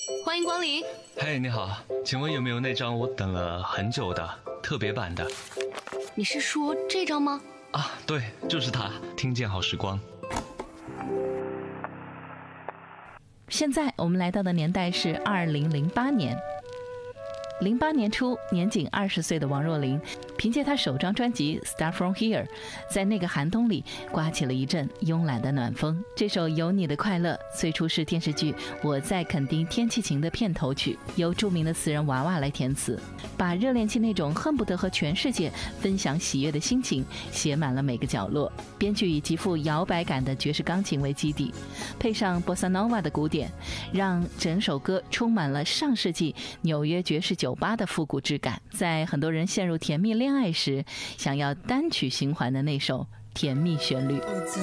欢迎光临。 嘿，你好，请问有没有那张我等了很久的特别版的？ 你是说这张吗？ 啊，对，就是它，听见好时光。 现在我们来到的年代是2008年。08年初，年仅20岁的王若琳，凭借她首张专辑《Start From Here》，在那个寒冬里刮起了一阵慵懒的暖风。这首《有你的快乐》最初是电视剧《我在垦丁天气晴》的片头曲，由著名的词人娃娃来填词，把热恋期那种恨不得和全世界分享喜悦的心情写满了每个角落。编剧以极富摇摆感的爵士钢琴为基底，配上 Bossa Nova 的鼓点，让整首歌充满了上世纪纽约爵士酒吧的复古质感。在很多人陷入甜蜜恋爱时，想要单曲循环的那首甜蜜旋律。